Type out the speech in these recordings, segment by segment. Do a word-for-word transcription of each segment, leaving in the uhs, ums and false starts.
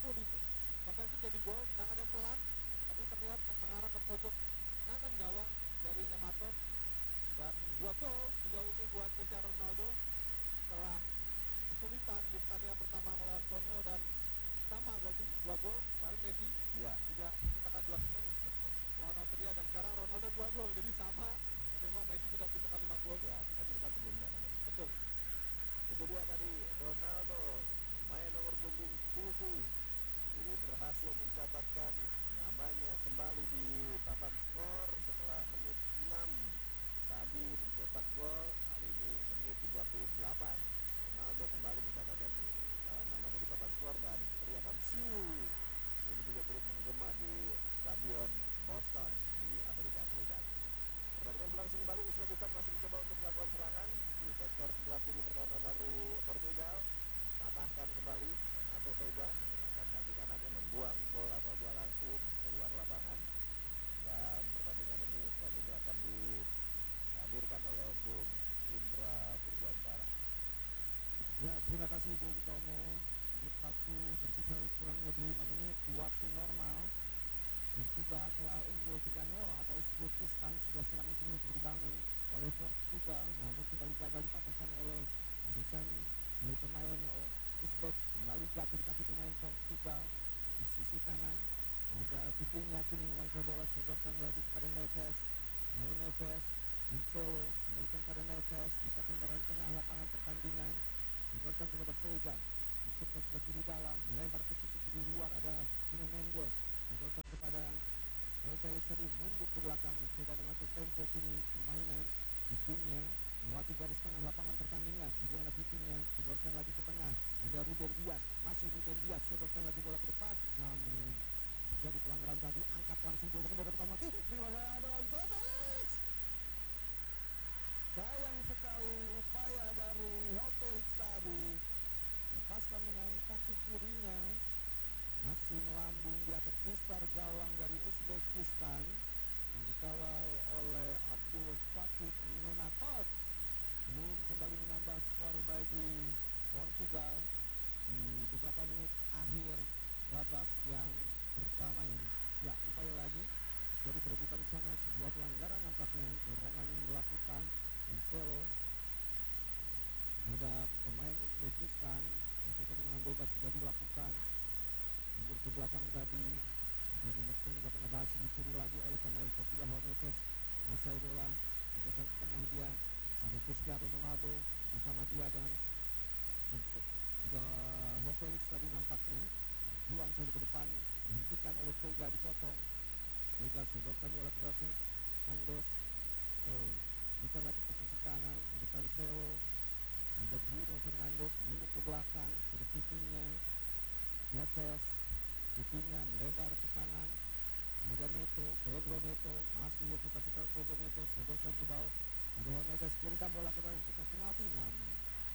mampu dikonversi jadi gol, tendangan yang pelan tapi terlihat mengarah ke pojok kanan gawang dari Nematov. Dan dua gol sejauh ini buat Cristiano Ronaldo setelah kesulitan di pertandingan pertama melawan Kongo, dan sama berarti dua gol. Kemarin Messi Ya. juga menciptakan dua gol melawan Austria, dan sekarang Ronaldo dua gol, jadi sama. Tapi memang Messi sudah menciptakan lima gol. Ya, hat-trick sebelumnya namanya. Betul. Itu dia tadi Ronaldo, pemain nomor punggung tujuh. Ini berhasil mencatatkan namanya kembali di papan skor setelah menit enam. Tadi mencetak gol, kali ini menit tiga puluh delapan. Ronaldo kembali mencatatkan uh, namanya di papan skor, dan teriakan siu ini juga turut menggema di Stadion Boston di Amerika Serikat. Pertandingan berlangsung kembali. Uzbekistan masih mencoba untuk melakukan serangan di sektor sebelah kiri pertahanan dari Portugal. Patahkan kembali Renato Veiga menggunakan kaki kanannya, membuang bola saja langsung keluar lapangan. Dan pertandingan ini selanjutnya akan dihadirkan oleh Bung Indra Purwantara. Ya, terima kasih Bung Tomo. Menit satu tersisa kurang lebih lima menit di waktu normal. Portugal telah unggul tiga nol atau Uzbekistan. Sebuah serangan ini dibangun oleh Portugal, namun kembali gagal dipatahkan oleh barisan dari pemain Uzbek. Kembali jatuh di kaki pemain Portugal di sisi kanan. Ada Vitinha kini menguasai bola, sodorkan lagi kepada Neves. Lalu Neves, Marcelo kembalikan kepada Neves di pertengahan tengah lapangan pertandingan. Sodorkan kepada Veiga, disebut sebelah kiri dalam, melebar ke sisi kiri luar ada Nuno Mendes. Sodorkan kepada Felix tadi membuk ke belakang, mencoba mengatur tempo kini permainan. Vitinha melewati garis tengah lapangan pertandingan. Bagaimana Vitinha, sodorkan lagi ke tengah. Ada Ruben Dias, masih Ruben Dias, sodorkan lagi bola ke depan. Namun jadi pelanggaran tadi, angkat langsung bola ke depan mati. Dimana ada Joao Felix. Sayang sekali upaya dari Joao Felix tadi. Lepaskan dengan kaki kirinya, masih melambung di atas mistar gawang dari Uzbekistan yang dikawal oleh Abdul Fakir Nenatov. Belum kembali menambah skor bagi Portugal di beberapa menit akhir babak yang pertama ini. Ya, upaya lagi jadi perebutan di sana, sebuah pelanggaran nampaknya, dorongan yang dilakukan Marcelo terhadap pemain Uzbekistan. Masuk dengan bebas sudah dilakukan. Mundur ke belakang tadi dari Mertung dapat ngebahas, dicuri lagi oleh pemain Portugal. Neves menguasai bola, diberikan ke tengah dia. Ada Cristiano Ronaldo bersama dia dan juga Joao Felix tadi nampaknya buang saja ke depan, dihentikan oleh Veiga, dipotong. Veiga sodorkan bola ke belakang Mendes. Oh, bukan lagi ke sisi kanan, ada Cancelo, ada Bruno Fernandes mundur ke belakang, ada Vitinha, Neves. Vitinha melebar ke kanan, ada Neto, Pedro Neto, masih putar-putar Pedro Neto, sodorkan ke bawah. Ada Neves, kirimkan bola ke dalam kotak penalti. Namun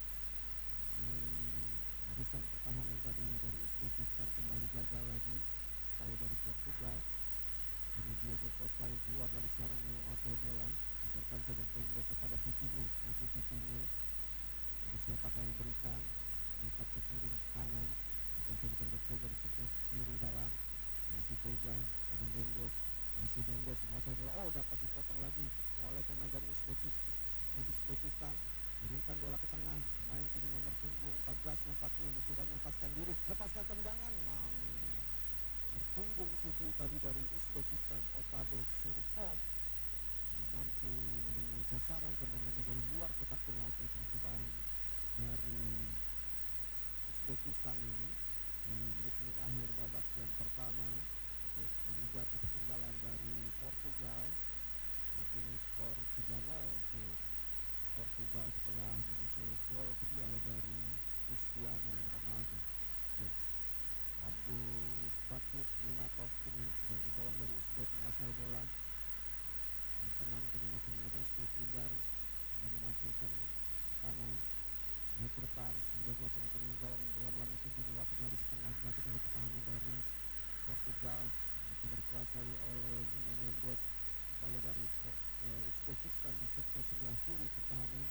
hmm, barisan pertahanan tadi dari Uzbekistan kembali gagal lagi. Upaya dari Portugal, ini Diogo Costa yang keluar dari sarang menguasai bola, diberikan saja pendek kepada Vitinha, masih Vitinha. Ada siapakah yang berikan, dekat ke kiri kanan, bukan saja kepada Veiga di sebelah kiri dalam, masih Veiga, ada Mendes, masih Mendes menguasai bola. Oh, dapat dipotong lagi oleh pemain dari Uzbekistan. Uzbekistan kirimkan bola ke tengah, pemain kini nomor punggung empat belas nampaknya mencoba melepaskan diri, lepaskan tendangan. Namun berpunggung tujuh tadi dari Uzbekistan, Otabek Surkov, mampu menemui sasaran tendangannya dari luar kotak penalti. Percobaan dari Uzbekistan ini di menit-menit akhir babak yang pertama untuk mengejar ketertinggalan dari Portugal. Saat ini skor tiga nol untuk Portugal setelah menyusul gol kedua dari Cristiano Ronaldo. Ya, Abdul Fakir Nenatov kini dan gawang dari Uzbek menguasai bola. Yang tenang kini masih memegang skor Pindar, ini memancurkan ke kanan, naik ke depan, sudah dilakukan penyelenggaraan gawang bola melambung tinggi melewati garis tengah, jatuh dari pertahanan dari Portugal. Itu dikuasai oleh Nuno Mendes. Upaya dari uh, Uzbekistan di sektor sebelah kiri pertahanan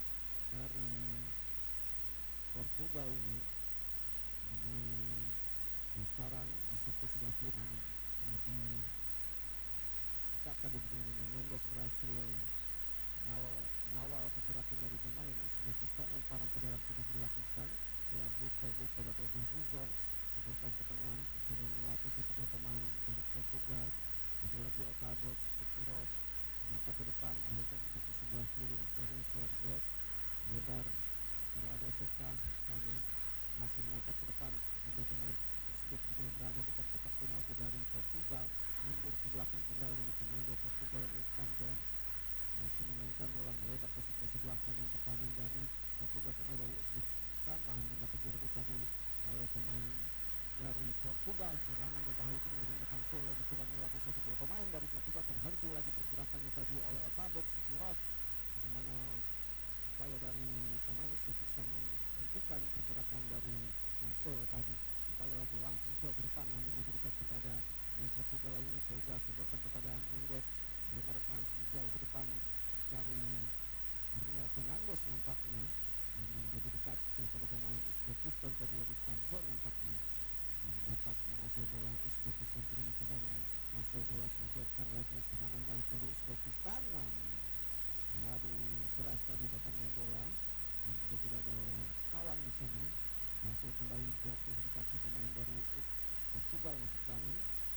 dari Portugal ini. Ini sarang di sektor sebelah kiri, namun lebih dekat tadi dengan Mendes berhasil mengawal, mengawal pergerakan dari pemain Uzbekistan. Lemparan ke dalam sudah dilakukan oleh Abu Talib pada Tobi Huzon, lemparan ke tengah sudah melatih satu dua pemain dari Portugal. Ada lagi Otabek, Sukurov mengangkat ke depan, akhirnya ke satu sebelah kiri mencari Sergej lebar berada Seka sana masih mengangkat ke depan. Sejumlah pemain Uzbek juga berada dekat kotak penalti dari Portugal, mundur ke belakang kembali pemain dari Portugal Rustam John masih memainkan bola melebar ke sebelah kanan pertahanan dari Portugal. Pemain dari Uzbekistan namun mendapat direbut tadi oleh pemain dari Portugal. Serangan berbahaya ini menggunakan solo mencoba melatih satu dua pemain dari Portugal, terhenti lagi pergerakannya tadi oleh Otabek Sukurov, di mana upaya dari pemain Uzbekistan menghentikan pergerakan dari Solo tadi. Upaya lagi langsung jauh ke depan namun diberikan kepada pemain Portugal lainnya. Sehingga sebutkan kepada Mendes lebar langsung jauh ke depan cari Bruno Fernandes nampaknya, namun lebih dekat kepada pemain Uzbekistan tadi Rustam Zon nampaknya yang dapat menguasai bola. Uzbekistan kini mencoba menguasai bola, sebutkan lagi serangan balik dari Uzbekistan. Lalu keras tadi datangnya bola dan juga tidak ada kawan di sana, masih kembali jatuh di kaki pemain dari Portugal maksud kami.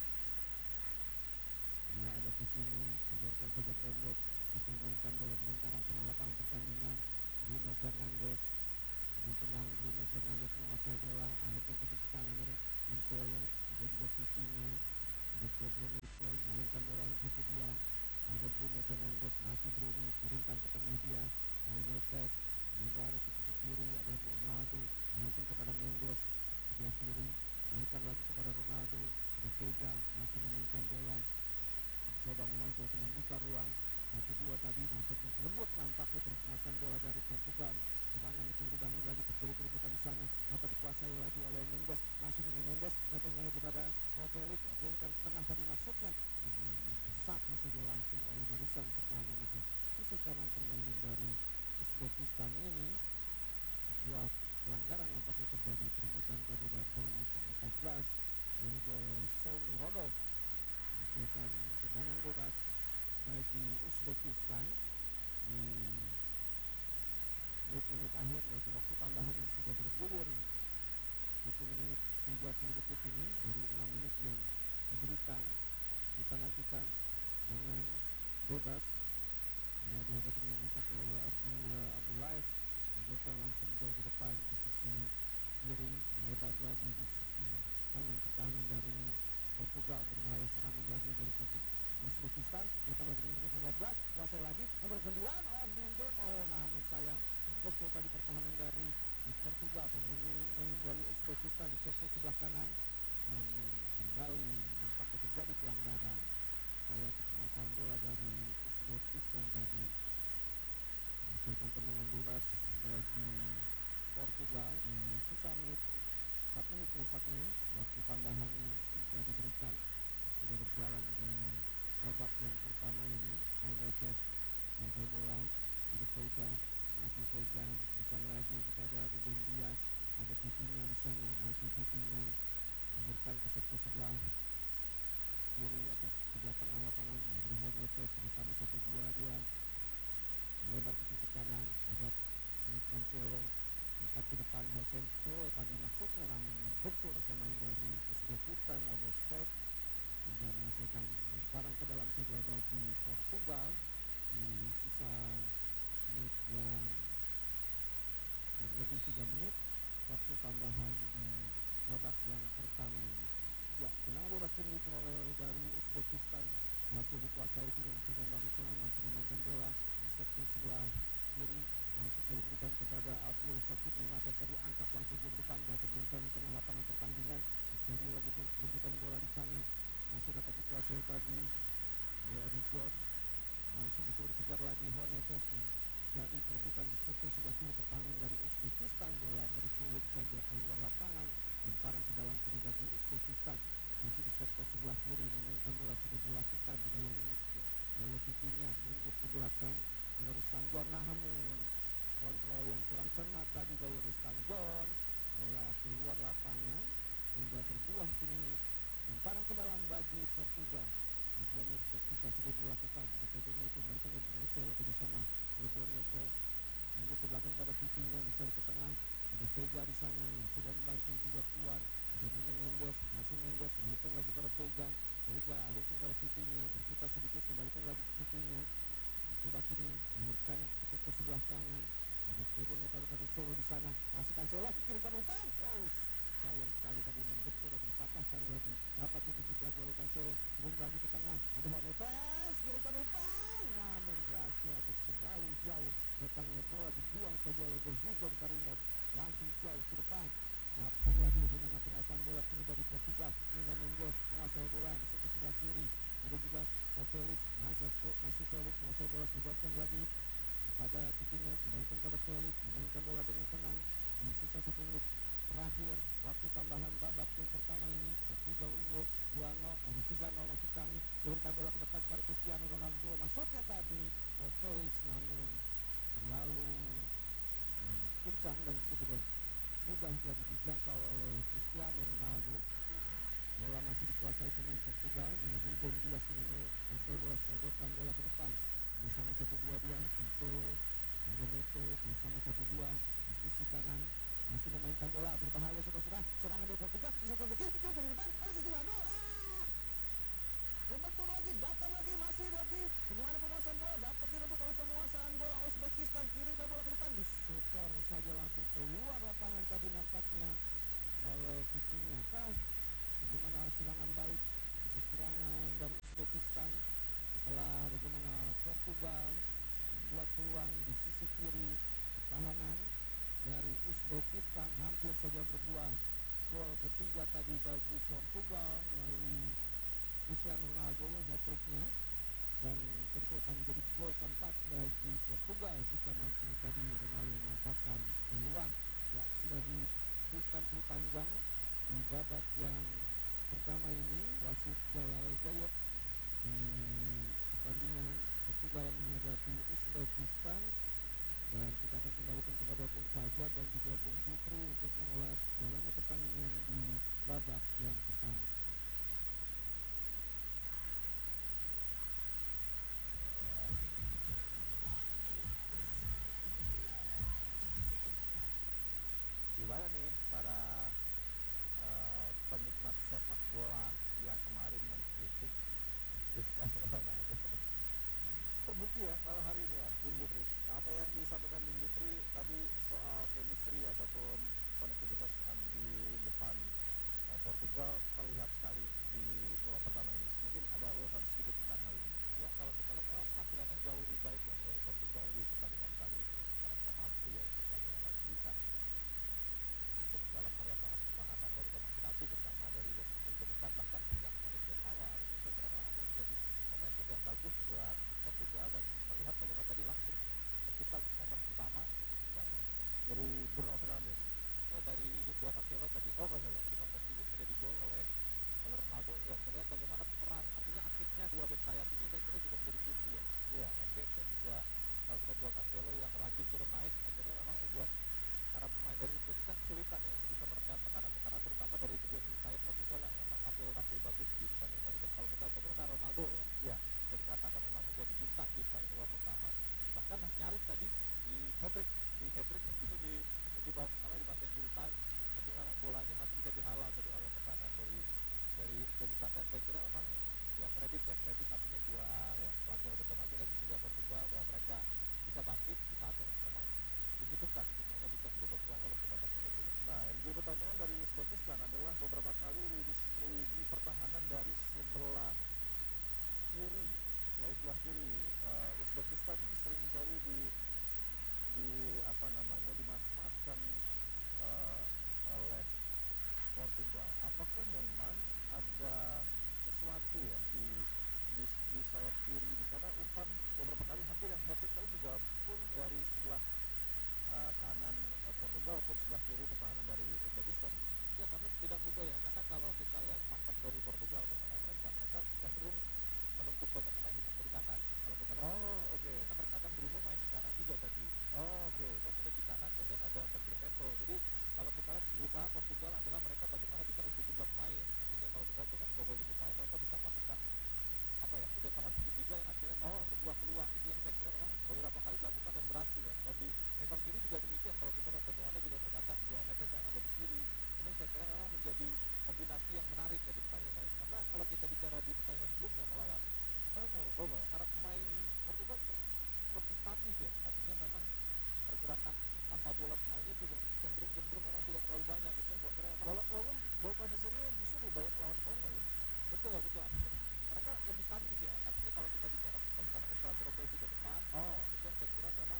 Ya, ada Vitinha, sodorkan saja pendek, masih memainkan bola di lingkaran tengah lapangan pertandingan. Bruno Fernandes di tengah, Bruno Fernandes menguasai bola, akhirnya ke sisi kanan dari Cancelo, ada juga Vitinha, ada Pedro Neto, memainkan bola ke kedua. Ada Bruno Fernandes, masih Bruno, turunkan ke tengah dia, Neves, lebar ke sisi kiri, ada Ronaldo, mungkin kepada Mendes, sebelah kiri, balikan lagi kepada Ronaldo, ada Vega, masih memainkan bola, mencoba memanjat membuka ruang, satu dua tadi, nampaknya lembut nampaknya penguasaan bola dari Portugal. Serangan mencoba dibangun lagi, terjadi kerebutan di sana, dapat dikuasai lagi oleh Mendes, masih dengan Mendes, datang lagi kepada Ofelik, turunkan ke tengah tadi maksudnya, satu saja langsung oleh barisan pertahanan atau sisi kanan permainan dari Uzbekistan ini. Buat pelanggaran nampaknya terjadi, perebutan tadi dari kilometer empat belas untuk Song Rodov menghasilkan tendangan bebas bagi Uzbekistan di menit-menit akhir, yaitu waktu tambahan yang sudah bergulir satu menit tiga puluh detik ini dari enam menit yang diberikan. Kita nantikan dengan bebas ya, dihadapi dengan angkatnya oleh Abu Abu Laif, menjadikan langsung jauh ke depan ke sisi kiri, lebar lagi di sisi kanan pertahanan dari Portugal, berbahaya serangan lagi dari Uzbekistan, datang lagi dengan nomor lima belas, kuasai lagi nomor sembilan, oh Dunjon, oh namun sayang betul tadi pertahanan dari Portugal, pemain dari Uzbekistan di sektor sebelah kanan, namun kembali nampaknya terjadi pelanggaran. Saya penguasaan bola dari Uzbekistan tadi menghasilkan tendangan bebas bagi Portugal di sisa menit empat menit nampaknya waktu tambahan yang sudah diberikan, sudah berjalan di babak yang pertama ini. Neves menguasai bola, ada Vega, masih Vega, datang lagi kepada Ruben Dias, ada Vitinha di sana, masih Vitinha menurunkan ke sektor sebelah kiri atau sebelah tengah lapangan, ada Neves bersama satu dua dia melebar ke sisi kanan, ada Cancelo angkat ke depan, Hosenko tadi maksudnya namun membentur pemain dari Uzbekistan, ada Step hingga menghasilkan lemparan ke dalam saja bagi Portugal di sisa menit yang dan lebih tiga menit waktu tambahan di babak yang pertama ini. Ya, tenang bebas kini diperoleh dari Uzbekistan, hasil dikuasai kini, coba membangun serangan, masih memainkan bola di sektor sebelah kiri, langsung sekali diberikan kepada Abdul Fakir Mengato, tadi angkat langsung ke depan, jatuh berikan di tengah lapangan pertandingan, jadi lagi perebutan bola di sana, masih dapat dikuasai tadi oleh Adijon, langsung itu berkejar lagi Hornetes, jadi perebutan di sektor sebelah kiri pertahanan dari Uzbekistan, bola bergulir saja keluar lapangan, lemparan ke dalam kiri bagi Uzbekistan, masih di sektor sebelah kiri memainkan bola sudah dilakukan dilayani oleh Vitinha, mundur ke belakang oleh Rustam John, namun kontrol yang kurang cermat tadi dari Rustam John, bola keluar lapangan hingga berbuah kini ke dalam bagi Portugal. Dua menit tersisa sudah dilakukan. Roberto Neto balikan ke Marcelo ke sana. Roberto Neto lanjut ke belakang pada pipinya mencari ke tengah. Ada Vega di sana yang coba membantu juga keluar. Ada Nuno Mendes, masih Mendes balikan lagi pada Vega. Vega alirkan pada pipinya, berputar sedikit kembalikan lagi ke pipinya. Coba kini alirkan ke sektor sebelah kanan. Ada Pedro Neto ke Solo di sana. Masih Cancelo kirimkan umpan. Oh, sayang sekali tadi menggempur dan dipatahkan lagi. Dapat dipikir lagi oleh Cancelo. Turun lagi ke tengah. Ada Horneves kirimkan umpan. Namun berhasil atau terlalu jauh. Datangnya bola dibuang saja oleh Guzon Karimov. Langsung jauh ke depan. Datang lagi bagaimana penguasaan bola kini dari Portugal. Nuno Mendes menguasai bola di sektor sebelah kiri. Ada juga Felix. Masih, masih Felix menguasai bola. Sebarkan lagi pada pipinya. Kembalikan pada Felix. Memainkan bola dengan tenang. Di sisa satu menit terakhir waktu tambahan babak yang pertama ini Portugal unggul dua nol, ada tiga nol maksud kami. Kirimkan bola ke depan kepada Cristiano Ronaldo, masuknya tadi oh, Felix namun terlalu eh, kencang dan cukup mudah jadi dijangkau oleh Cristiano Ronaldo. Bola masih dikuasai pemain Portugal. Ruben Dias ini asal bola sodorkan bola ke depan bersama satu dua dia Cancelo, ada Neto bersama satu dua di sisi kanan masih memainkan bola berbahaya saudara-saudara. Serangan dari Portugal di sektor kiri kecil dari depan ada Cristiano. Ah! Membentur lagi, datang lagi, masih lagi. Bagaimana penguasaan bola dapat direbut oleh penguasaan bola Uzbekistan. Kirimkan bola ke depan di sektor saja langsung keluar lapangan tadi nampaknya oleh pipinya. Kah? Bagaimana serangan balik itu serangan dari Uzbekistan setelah bagaimana Portugal membuat peluang di sisi kiri pertahanan dari Uzbekistan hampir saja berbuah gol ketiga tadi bagi Portugal melalui Cristiano Ronaldo hat-tricknya, dan tentu akan menjadi gol keempat bagi Portugal jika mampu tadi Ronaldo memanfaatkan peluang. Ya, sudah diputuskan peluang panjang di babak yang pertama ini. Wasit Jalal Zayed di pertandingan Portugal menghadapi Uzbekistan. Dan kita akan kembalikan kepada Bung Fajar dan juga Bung Jutri untuk mengulas jalannya pertandingan di babak yang pertama. Gimana nih para uh, penikmat sepak bola yang kemarin mengkritik Cristiano Ronaldo? Terbukti ya malam hari ini ya Bung Jutri, apa yang disampaikan Bung Jutri tadi soal chemistry ataupun konektivitas di depan uh, Portugal terlihat sekali di babak pertama ini. Mungkin ada ulasan sedikit tentang hal ini. Ya, kalau kita lihat memang penampilan yang jauh lebih baik ya dari Portugal di pertandingan kali ini. Mereka mampu ya untuk bagaimana bisa masuk dalam area pertahanan dari kotak penalti terutama dari Uzbekistan, bahkan sejak menit-menit awal. Ini saya kira memang akan menjadi momentum yang bagus buat Portugal, dan terlihat bagaimana tadi langsung tercipta momen utama yang Dari Bruno Fernandes. oh, dari Joao Cancelo tadi. Oh, Cancelo. Jadi konversi menjadi gol oleh oleh Ronaldo, dan terlihat bagaimana peran, artinya aktifnya dua bek sayap ini saya kira juga menjadi kunci ya. Iya. Mendes dan juga kalau kita Joao Cancelo yang rajin turun naik, akhirnya memang membuat para pemain dari Uzbekistan kesulitan ya untuk bisa meredam tekanan-tekanan terutama dari kedua sisi sayap Portugal yang memang tampil-tampil bagus di pertandingan kali ini. Dan kalau kita lihat bagaimana Ronaldo ya, Iya. bisa dikatakan memang menjadi bintang di pertandingan babak pertama, bahkan nyaris tadi di hat-trick di hat-trick itu di di babak pertama di masa injury time, tapi memang bolanya masih bisa dihalau tadi oleh pertahanan dari dari Uzbekistan. Dan saya kira memang yang kredit ya kredit artinya buat Ya. pelatih Roberto Martinez dan juga Portugal bahwa mereka bisa bangkit di saat yang memang dibutuhkan untuk mereka bisa mencoba peluang lolos ke babak kedua. Nah, yang menjadi pertanyaan dari Uzbekistan adalah beberapa kali lini, lini pertahanan dari sebelah kiri, ya sebelah kiri uh, Uzbekistan ini seringkali di di apa namanya dimanfaatkan uh, oleh Portugal. Apakah memang ada sesuatu ya di di, di sayap kiri ini? Karena umpan beberapa kali hampir yang hat-trick tadi juga pun dari sebelah uh, kanan uh, Portugal maupun sebelah kiri pertahanan dari Uzbekistan. Ya, karena tidak mudah ya, karena kalau kita lihat pakem dari Portugal permainan mereka, mereka cenderung menumpuk banyak pemain di, di kanan. Kalau kita lihat, Oh, oke. Okay. Karena terkadang Bruno main di kanan juga tadi. Oh, oke. Okay. Kemudian di kanan, kemudian ada Pedro Neto. Jadi kalau kita lihat berusaha Portugal adalah mereka bagaimana bisa unggul jumlah pemain. Artinya kalau kita lihat dengan Kogo Bukan beberapa pemainnya juga cenderung cenderung memang tidak terlalu banyak itu yang saya kira memang Walau walau ball possession-nya justru lebih banyak lawan Kongo ya. betul betul artinya mereka lebih statis ya, artinya kalau kita bicara bagaimana interpretasi ke depan Oh, itu yang saya kira memang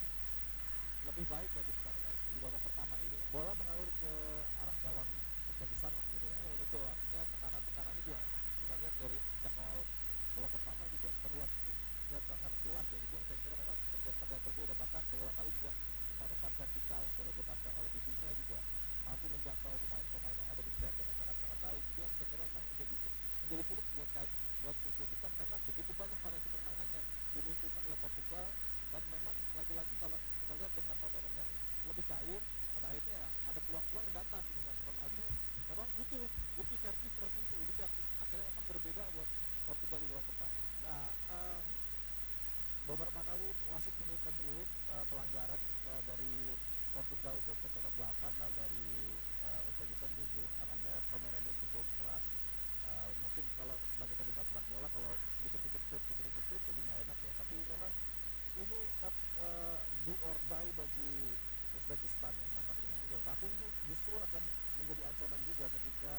lebih baik ya di pertandingan di babak pertama ini ya. bola mengalir ke arah gawang Uzbekistan lah gitu ya. Betul, betul. Artinya tekanan-tekanannya juga kita lihat dari sejak awal babak pertama juga terlihat terlihat dengan jelas ya. Itu yang saya kira memang terlihat terlihat berbeda. Bahkan beberapa kali juga umpan-umpan vertikal yang sudah dilepaskan oleh Bibinya juga mampu menjangkau pemain-pemain yang ada di set dengan sangat-sangat baik. Itu yang saya kira memang menjadi menjadi sulit buat kait- buat Uzbekistan karena begitu banyak variasi permainan yang dimunculkan oleh Portugal dan memang lagi-lagi kalau kita lihat dengan permainan yang lebih cair pada akhirnya ya ada peluang-peluang yang datang gitu kan. Ronaldo memang butuh butuh servis seperti itu gitu yang akhirnya memang berbeda buat Portugal di babak pertama. Nah, em, beberapa kali wasit menyebutkan peluit eh, pelanggaran eh, dari Portugal itu tercatat delapan, lalu dari eh, Uzbekistan tujuh. Artinya permainannya cukup keras. Eh, mungkin kalau sebagai penikmat sepak bola kalau dikit-dikit fit, dikit-dikit fit jadi nggak enak ya. Tapi memang ini eh, do or die bagi Uzbekistan ya nampaknya. Tapi ini justru akan menjadi ancaman juga ketika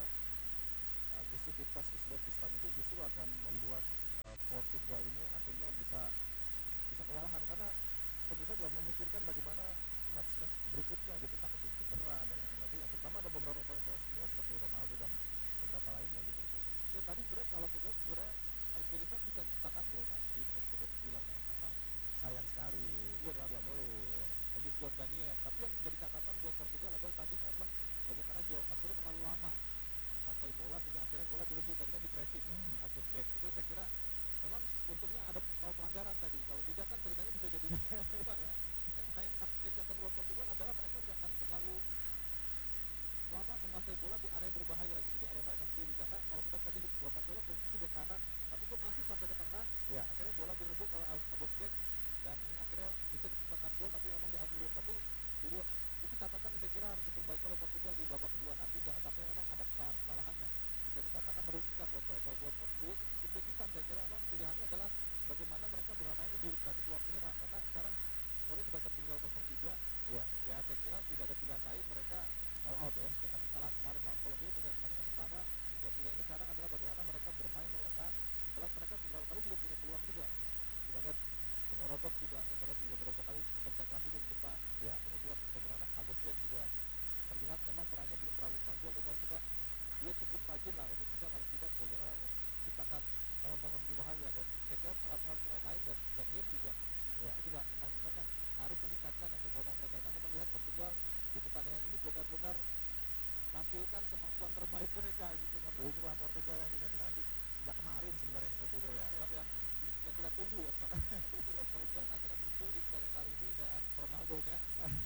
uh, agresivitas Uzbekistan itu justru akan membuat uh, Portugal ini akhirnya bisa bisa kewalahan karena tentu saja memikirkan bagaimana match-match berikutnya gitu, takut itu cedera dan lain sebagainya. Terutama ada beberapa pemain pemain seperti Ronaldo dan beberapa lainnya gitu. Ya tadi sebenarnya kalau kita lihat sebenarnya Uzbekistan bisa menciptakan gol kan di menit ke dua puluh sembilan ya. Memang Sayang sekali Iya, dua nulir. bagi Jordania. Tapi yang jadi catatan buat Portugal adalah tadi momen bagaimana Joao Cancelo terlalu lama menguasai bola sehingga akhirnya bola direbut tadi kan di pressing Hmm. Uzbek. Itu saya kira memang untungnya ada kalau pelanggaran tadi. Kalau tidak kan ceritanya bisa jadi dua ya. Yang main jadi catatan buat Portugal adalah mereka jangan terlalu lama menguasai bola di area berbahaya gitu, di area mereka sendiri karena kalau kita tadi Joao Cancelo posisi di kanan tapi itu masih sampai ke tengah Ya. akhirnya bola direbut oleh Uzbek dan akhirnya bisa diciptakan gol tapi memang dianulir. Tapi di dua, itu catatan yang saya kira harus diperbaiki oleh Portugal di babak kedua nanti, jangan sampai memang ada kesalahan-kesalahan yang bisa dikatakan merugikan buat mereka. Buat Uzbekistan saya kira memang pilihannya adalah bagaimana mereka bermain lebih berani keluar menyerang karena sekarang Korea sudah tertinggal nol tiga Iya. ya saya kira tidak ada pilihan lain mereka All out ya. dengan kesalahan kemarin lawan Kolombia pertandingan pertama ya pilihan ini sekarang adalah bagaimana mereka bermain melakukan setelah mereka beberapa kali juga punya peluang juga kita lihat Komorodov juga kita lihat juga beberapa kali bekerja keras itu di depan Ya. kemudian bagaimana Aboswet juga terlihat memang perannya belum terlalu menonjol tapi kalau tidak dia cukup rajin lah untuk bisa kalau tidak bagaimana menciptakan momen-momen berbahaya dan saya kira pemain-pemain lain dan dan Yip juga Ya. itu juga pemain-pemain yang harus meningkatkan performa mereka karena terlihat Portugal di pertandingan ini benar-benar menampilkan kemampuan terbaik mereka gitu kan. Inilah Portugal yang kita nanti sejak kemarin sebenarnya seperti itu ya. yang yang yang kita tunggu ya sebenarnya Portugal akhirnya muncul di pertandingan kali ini dengan Ronaldo-nya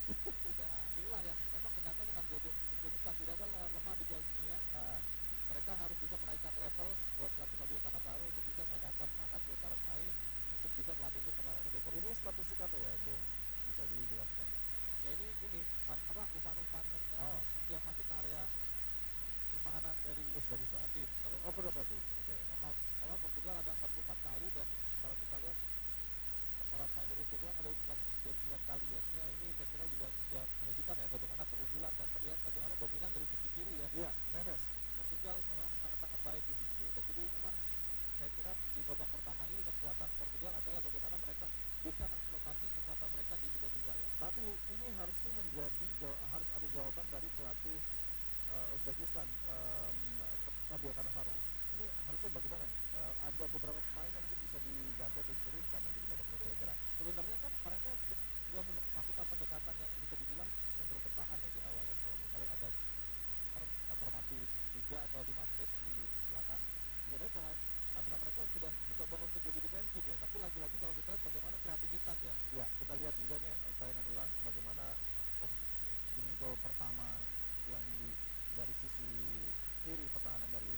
ya inilah yang memang kenyataan yang harus Uzbekistan tidak ada lawan lemah di Piala Dunia. Ah, ah. Mereka harus bisa menaikkan level buat pelatih Fabio Cannavaro untuk bisa memompa semangat buat para pemain untuk bisa meladeni perlawanan di Portugal. Ini statistik apa ya, Bung? Bisa dijelaskan? Ya ini ini fan- apa umpan-umpan yang, Oh. yang masuk ke area pertahanan dari Uzbekistan. tim. Kalau Oh, berapa tuh? Oke. normal, normal Portugal ada empat puluh empat kali dan kalau kita lihat para pemain dari Uzbekistan ada dua puluh sembilan kali ya. Artinya ini saya kira juga ya menunjukkan ya bagaimana keunggulan dan terlihat bagaimana dominan dari sisi kiri ya. Iya, Neves. Portugal memang sangat-sangat baik di sini. Jadi memang saya kira di babak pertama ini kekuatan Portugal adalah bagaimana mereka bisa mengeksploitasi kekuatan mereka di sebuah wilayah. Tapi ini harusnya menjadi jaw- harus ada jawaban dari pelatih uh, Uzbekistan, um, Fabio Cannavaro. Ini harusnya bagaimana nih? Uh, ada beberapa pemain yang mungkin bisa diganti atau diturunkan nanti di babak kedua kira-kira. Sebenarnya kan mereka sudah melakukan pendekatan yang bisa dibilang cenderung bertahan ya di awal ya. Kalau kita lihat ada per- formasi tiga atau lima back di belakang. Sebenarnya pemain penampilan mereka sudah mencoba untuk lebih defensif ya. Tapi lagi-lagi kalau kita lihat bagaimana kreativitas ya. Ya, kita lihat juga nih uh, tayangan ulang bagaimana oh, ini gol pertama yang di dari sisi kiri pertahanan dari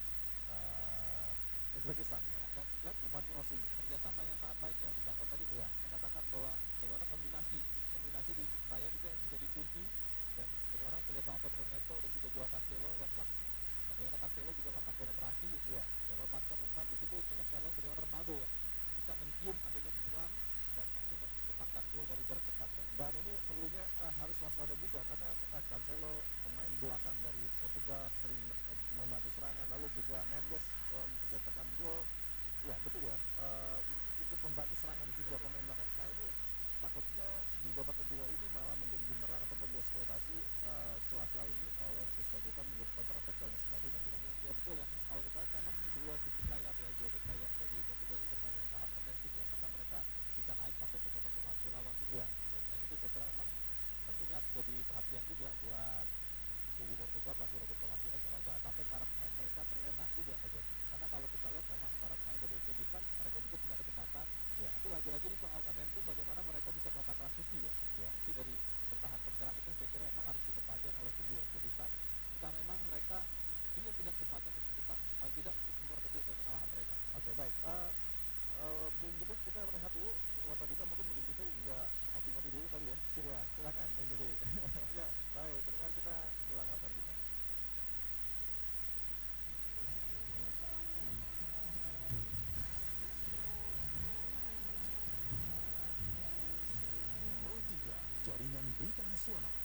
uh, Uzbekistan ya. Ya, dan lihat Umpan crossing. kerjasama yang sangat baik ya. Di Bangkok tadi Iya. saya katakan bahwa bagaimana kombinasi kombinasi di saya juga yang menjadi kunci dan bagaimana kerjasama Pedro Neto dan juga Joao Cancelo dan lak- bagaimana Cancelo juga melakukan penetrasi Iya. dan melepaskan umpan di situ kita lihat bagaimana Ronaldo ya bisa mencium adanya pukulan dan langsung mencetakkan gol dari jarak dekat. Dan Dan ini perlunya uh, harus waspada juga serangan, lalu juga Mendes um, mencetakkan gol. Ya betul ya, uh, ikut membantu serangan juga pemain belakang. Nah ini takutnya di babak kedua ini malah menjadi bumerang ataupun dieksploitasi uh, celah-celah ini oleh Uzbekistan menjadi counter attack dan lain sebagainya gitu. Ya betul, yang kalau kita lihat memang dua sisi sayap ya, dua back sayap dari Portugal ini bermain yang sangat ofensif ya, karena mereka bisa naik sampai ke kotak penalti lawan juga. Iya. Dan, dan itu saya kira memang tentunya harus jadi perhatian juga buat kubu Portugal, pelatih Roberto Martinez, memang jangan sampai para pemain mereka terlena juga. Oke. Karena kalau kita lihat memang para pemain dari Uzbekistan mereka juga punya kecepatan. Ya. Tapi lagi-lagi ini soal momentum, bagaimana mereka bisa melakukan transisi ya. Ya. Transisi dari bertahan ke menyerang itu yang saya kira memang harus dipertajam oleh kubu Uzbekistan. Jika memang mereka ingin punya kesempatan untuk cepat, kalau tidak untuk memperkecil kekalahan mereka. Oke, baik. Uh, uh, Bung Jeput, kita rehat dulu. Warta Dita mungkin Bung Jeput juga ngopi-ngopi dulu kali ya. Ya, silakan Bung Jeput. Ya, baik. Pendengar kita jelang Warta Dita. Pro tiga, Jaringan Berita Nasional.